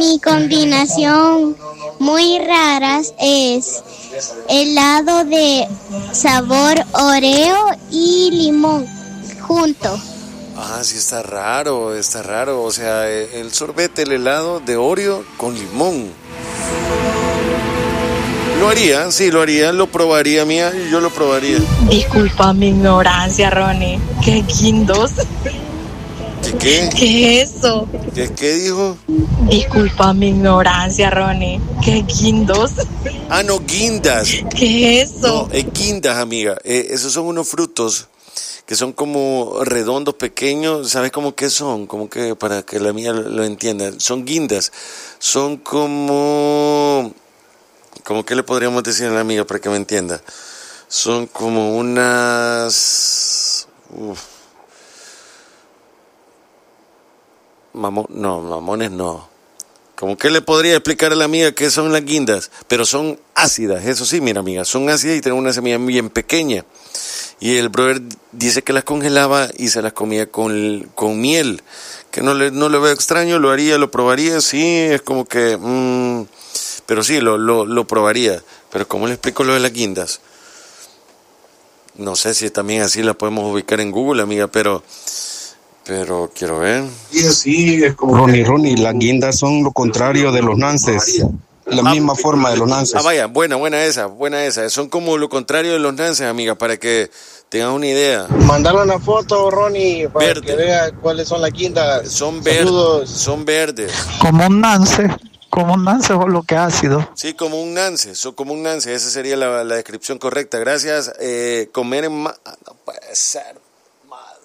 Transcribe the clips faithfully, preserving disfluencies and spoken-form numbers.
mi combinación muy rara es helado de sabor Oreo y limón junto. Ah, sí, está raro, está raro. O sea, el sorbete, el helado de Oreo con limón. Lo haría, sí, lo haría, lo probaría, mía, yo lo probaría. Disculpa mi ignorancia, Ronnie. ¿Qué guindos? ¿Qué qué? ¿Qué es eso? ¿Qué qué dijo? Disculpa mi ignorancia, Ronnie. ¿Qué guindos? Ah, no, guindas. ¿Qué es eso? No, es guindas, amiga. Eh, esos son unos frutos que son como redondos, pequeños. ¿Sabes cómo que son? Como que para que la mía lo entienda. Son guindas. Son como... ¿Cómo que le podríamos decir a la amiga para que me entienda? Son como unas... Uf. Mamón, no, mamones no. ¿Cómo que le podría explicar a la amiga qué son las guindas? Pero son ácidas, eso sí, mira amiga, son ácidas y tienen una semilla bien pequeña. Y el brother dice que las congelaba y se las comía con, con miel. Que no le, no le veo extraño, lo haría, lo probaría, sí, es como que... Mmm, pero sí, lo, lo, lo probaría. Pero ¿cómo le explico lo de las guindas? No sé si también así la podemos ubicar en Google, amiga, pero... Pero quiero ver. Y así es como... Ronnie, Ronnie, las guindas son lo contrario de los nances. La ah, misma forma de los nances. Ah, vaya, buena, buena esa, buena esa. Son como lo contrario de los nances, amiga, para que tengan una idea. Mandarle una foto, Ronnie, para verde. Que vea cuáles son las guindas. Son verdes. Son verdes. Como un nance. Como un nance o lo que ha sido. Sí, como un nance, so, como un nance, esa sería la, la descripción correcta. Gracias. Eh, comer en... Ma- no puede ser, madre.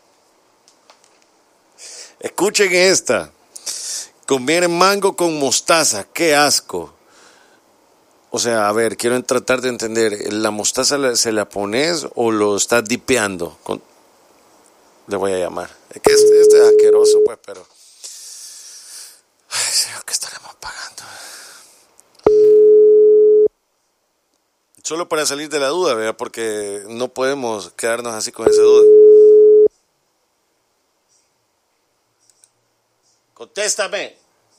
Escuchen esta. Comer mango con mostaza, qué asco. O sea, a ver, quiero tratar de entender. ¿La mostaza se la pones o lo estás dipeando? Con... Le voy a llamar. Es que este, este es asqueroso, pues, pero... Ay, señor, ¿qué estaremos pagando? Solo para salir de la duda, ¿verdad? Porque no podemos quedarnos así con esa duda. Contéstame.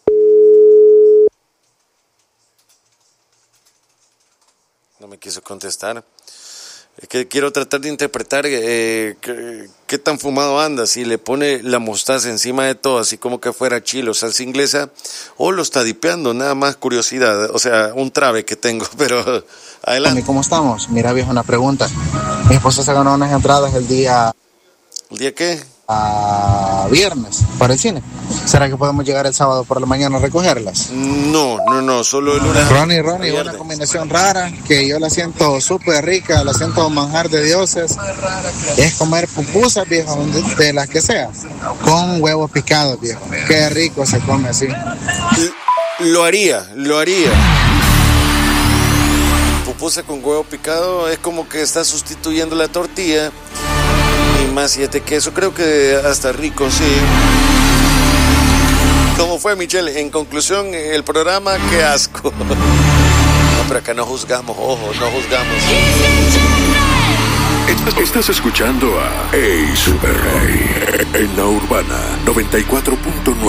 No me quiso contestar. Es que quiero tratar de interpretar eh, qué, qué tan fumado anda, si le pone la mostaza encima de todo, así como que fuera chile o salsa inglesa, o lo está dipeando, nada más curiosidad, o sea, un trabe que tengo, pero adelante. ¿Cómo estamos? Mira, viejo, una pregunta. Mi esposa se ganó unas entradas el día... ¿El día qué? A viernes, para el cine. ¿Será que podemos llegar el sábado por la mañana a recogerlas? No, no, no, solo el lunes. Ronnie, Ronnie, una combinación rara que yo la siento súper rica, la siento manjar de dioses. Es comer pupusas, viejo, de, de las que sea, con huevos picados, viejo. Qué rico se come así. Lo haría, lo haría. Pupusa con huevo picado es como que está sustituyendo la tortilla. Y más siete queso, creo que hasta rico, sí. ¿Cómo fue, Michelle? En conclusión, el programa, qué asco. No, pero acá no juzgamos, ojo, no juzgamos. Estás escuchando a Hey Super Rey en la Urbana noventa y cuatro punto nueve.